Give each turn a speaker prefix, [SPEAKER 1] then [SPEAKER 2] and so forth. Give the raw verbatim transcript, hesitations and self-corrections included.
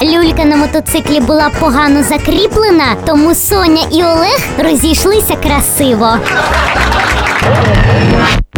[SPEAKER 1] Люлька на мотоциклі була погано закріплена, тому Соня і Олег розійшлися красиво.